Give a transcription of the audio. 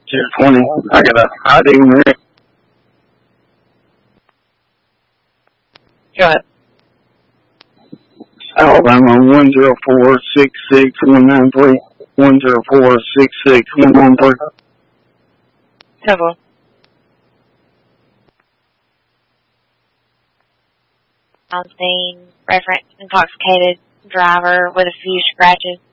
20. I got a ID in there. Go ahead. Alabama 10466-193. 10466-193. Total. On scene, reference intoxicated driver with a few scratches.